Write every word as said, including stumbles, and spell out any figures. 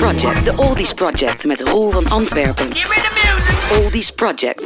Project. De Oldies Project met Roel van Antwerpen. Oldies Project.